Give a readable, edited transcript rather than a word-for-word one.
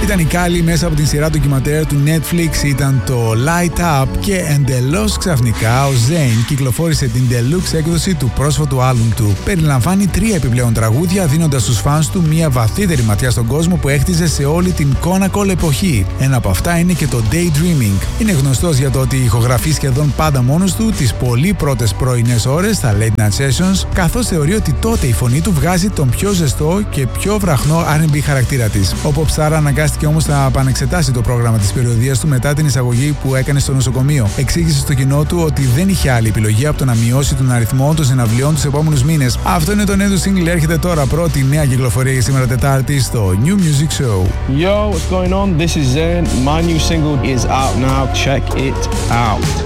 Ήταν η Κάλι μέσα από την σειρά ντοκιματέρ του Netflix, ήταν το Light Up, και εντελώς ξαφνικά ο Zayn κυκλοφόρησε την deluxe έκδοση του πρόσφατου άλμπουμ του. Περιλαμβάνει 3 επιπλέον τραγούδια, δίνοντας στους φανς του μια βαθύτερη ματιά στον κόσμο που έχτιζε σε όλη την Konnakol εποχή. Ένα από αυτά είναι και το Daydreaming. Είναι γνωστός για το ότι ηχογραφεί σχεδόν πάντα μόνος του τις πολύ πρώτες πρωινές ώρες στα Late Night Sessions, καθώς θεωρεί ότι τότε η φωνή του βγάζει τον πιο ζεστό και πιο βραχνό R&B χαρακτήρα της. Ο Popstar αναγκάστηκε όμως να επανεξετάσει το πρόγραμμα της περιοδίας του μετά την εισαγωγή που έκανε στο νοσοκομείο. Εξήγησε στο κοινό του ότι δεν είχε άλλη επιλογή από το να μειώσει τον αριθμό των συναυλιών τους επόμενους μήνες. Αυτό είναι το νέο του single, έρχεται τώρα πρώτη νέα κυκλοφορία για σήμερα Τετάρτη στο New Music Show. Yo, what's going on? This is Zayn. My new single is out now. Check it out.